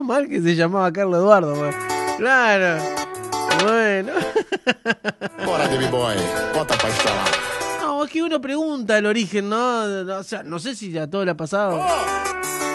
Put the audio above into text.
Mal que se llamaba Carlos Eduardo, güey. Claro. Bueno. Bora, David Boy. Bota pra estourar. No, es que uno pregunta el origen, ¿no? O sea, no sé si a todo le ha pasado.